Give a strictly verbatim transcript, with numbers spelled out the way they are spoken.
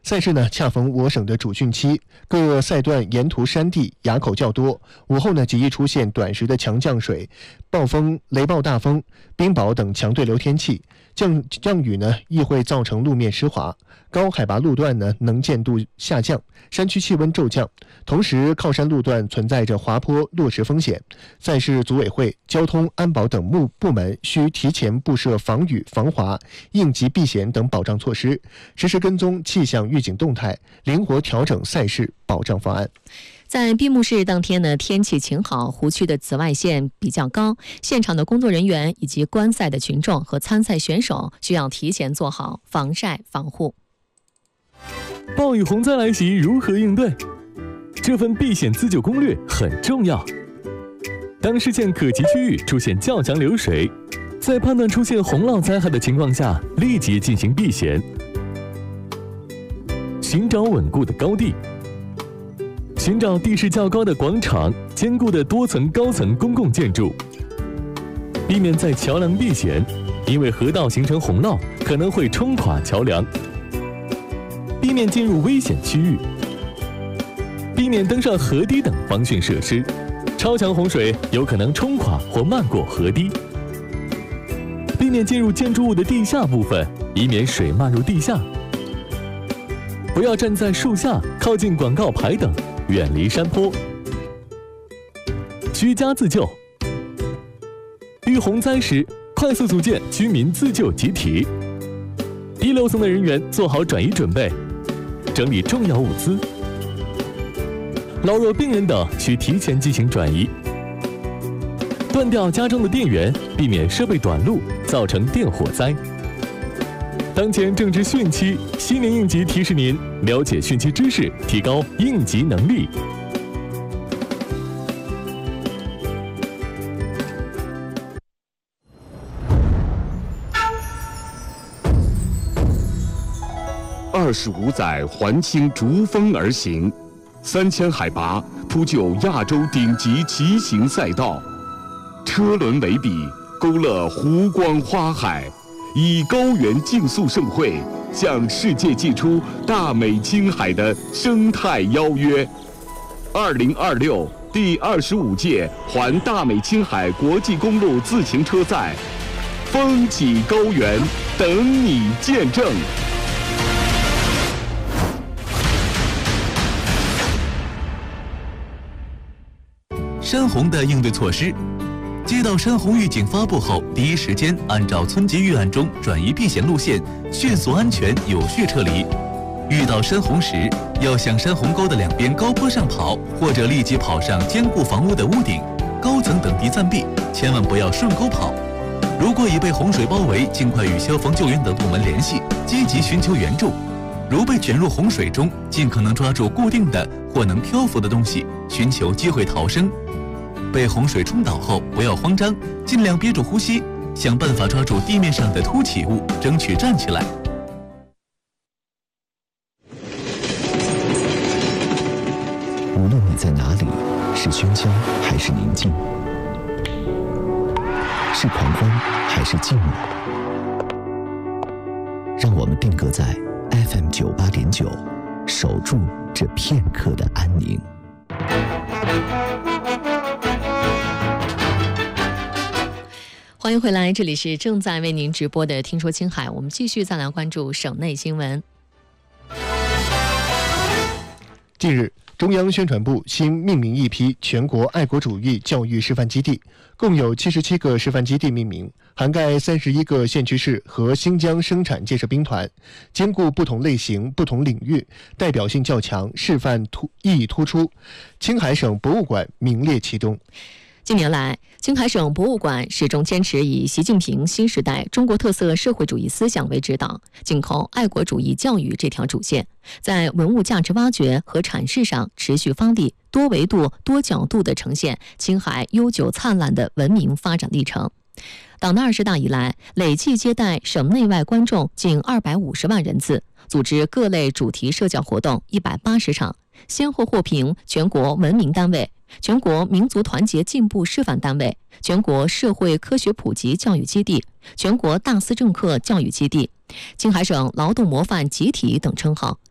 赛事呢恰逢我省的主汛期，各赛段沿途山地垭口较多，午后呢极易出现短时的强降水、暴风、雷暴大风、冰雹等强对流天气，降降雨呢亦会造成路面湿滑，高海拔路段呢能见度下降，山区气温骤降，同时靠山路段存在着滑坡落石风险。赛事组委会、交通、安保等部部门需提前布设防雨、防滑、应急避险等保障措施，实时跟踪气象预警动态，灵活调整赛事保障方案。 在闭幕式当天呢，天气晴好，湖区的紫外线比较高，现场的工作人员以及观赛的群众和参赛选手需要提前做好防晒防护。 暴雨洪灾来袭，如何应对？这份避险自救攻略很重要。当视线可及区域出现较强流水，在判断出现洪涝灾害的情况下，立即进行避险。寻找稳固的高地，寻找地势较高的广场、坚固的多层高层公共建筑，避免在桥梁避险，因为河道形成洪涝可能会冲垮桥梁。避免进入危险区域，避免登上河堤等防汛设施，超强洪水有可能冲垮或漫过河堤。避免进入建筑物的地下部分，以免水漫入地下。不要站在树下、靠近广告牌等，远离山坡。居家自救，遇洪灾时，快速组建居民自救集体。低楼层的人员做好转移准备，整理重要物资。老弱病人等需提前进行转移。断掉家中的电源，避免设备短路，造成电火灾。当前正值汛期，新年应急提示您了解汛期知识，提高应急能力。 二十五载环青逐风而行，三千海拔铺就亚洲顶级骑行赛道，车轮为笔，勾勒湖光花海，以高原竞速盛会向世界寄出大美青海的生态邀约。二零二六第二十五届环大美青海国际公路自行车赛，风起高原，等你见证。 山洪的应对措施：接到山洪预警发布后，第一时间按照村级预案中转移避险路线，迅速、安全、有序撤离。遇到山洪时，要向山洪沟的两边高坡上跑，或者立即跑上坚固房屋的屋顶、高层等地暂避，千万不要顺沟跑。如果已被洪水包围，尽快与消防救援等部门联系，积极寻求援助。如被卷入洪水中，尽可能抓住固定的或能漂浮的东西，寻求机会逃生。被洪水冲倒后，不要慌张，尽量憋住呼吸，想办法抓住地面上的凸起物，争取站起来。 无论你在哪里，是喧嚣还是宁静，是狂欢还是静默，让我们定格在 F M 九八点九，守住这片刻的安宁。 欢迎回来，这里是正在为您直播的《听说青海》，我们继续再来关注省内新闻。 近日，中央宣传部新命名一批全国爱国主义教育示范基地，共有七十七个示范基地命名，涵盖三十一个县区市和新疆生产建设兵团，兼顾不同类型、不同领域，代表性较强，示范突意义突出。青海省博物馆名列其中。 近年来，青海省博物馆始终坚持以习近平新时代中国特色社会主义思想为指导，紧扣爱国主义教育这条主线，在文物价值挖掘和阐释上持续发力，多维度、多角度地呈现青海悠久灿烂的文明发展历程。党的二十大以来，累计接待省内外观众近二百五十万人次，组织各类主题社教活动一百八十场，先后获评全国文明单位、全国民族团结进步示范单位、全国社会科学普及教育基地、全国大思政课教育基地、青海省劳动模范集体等称号，